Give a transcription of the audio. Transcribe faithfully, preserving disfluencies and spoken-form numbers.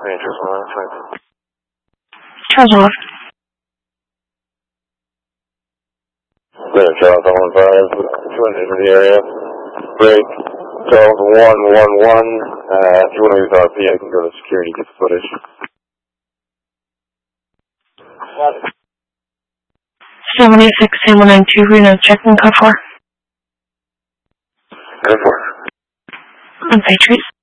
Interest on that side. Charles off. Clear, Charles one five, join into the area. Break, Charles one one one, uh, if you want to use R P, I can go to security, get the footage. seventy-six, Hamlin nine two, Reno, checking code four. Code four. On Patriots.